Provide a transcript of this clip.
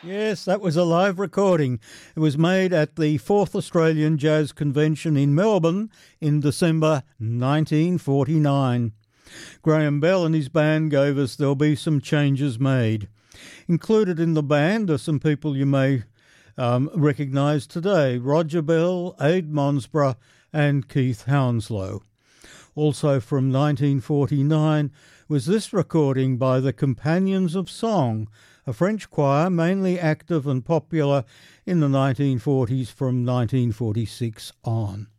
Yes, that was a live recording. It was made at the 4th Australian Jazz Convention in Melbourne in December 1949. Graham Bell and his band gave us There'll Be Some Changes Made. Included in the band are some people you may recognise today: Roger Bell, Ade Monsborough and Keith Hounslow. Also from 1949 was this recording by the Companions of Song, a French choir mainly active and popular in the 1940s from 1946 on.